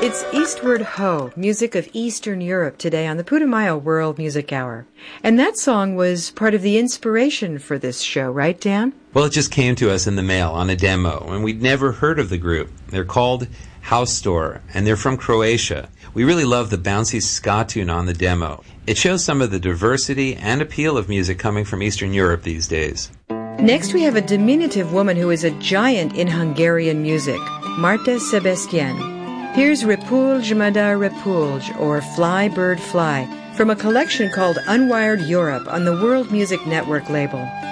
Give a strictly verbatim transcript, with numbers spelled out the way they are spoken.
It's Eastward Ho, music of Eastern Europe today on the Putumayo World Music Hour. And that song was part of the inspiration for this show, right, Dan? Well, it just came to us in the mail on a demo, and we'd never heard of the group. They're called Haustor, and they're from Croatia. We really love the bouncy ska tune on the demo. It shows some of the diversity and appeal of music coming from Eastern Europe these days. Next, we have a diminutive woman who is a giant in Hungarian music, Marta Sebestyén. Here's Repulge Mada Repulge, or Fly Bird Fly, from a collection called Unwired Europe on the World Music Network label.